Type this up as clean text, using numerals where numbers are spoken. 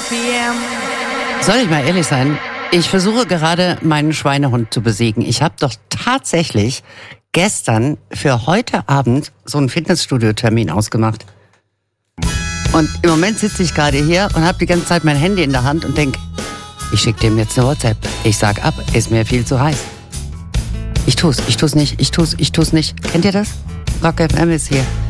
Soll ich mal ehrlich sein? Ich versuche gerade, meinen Schweinehund zu besiegen. Ich habe doch tatsächlich gestern für heute Abend so einen Fitnessstudio-Termin ausgemacht. Und im Moment sitze ich gerade hier und habe die ganze Zeit mein Handy in der Hand und denke, ich schicke dem jetzt eine WhatsApp. Ich sag ab, ist mir viel zu heiß. Ich tu's nicht. Rock FM ist hier.